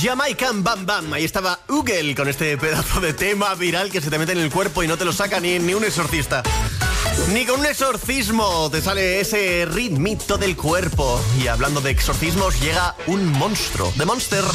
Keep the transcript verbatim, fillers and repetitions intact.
Jamaican Bam Bam. Ahí estaba Ugel con este pedazo de tema viral que se te mete en el cuerpo y no te lo saca ni, ni un exorcista. Ni con un exorcismo te sale ese ritmito del cuerpo. Y hablando de exorcismos, llega un monstruo. The Monster.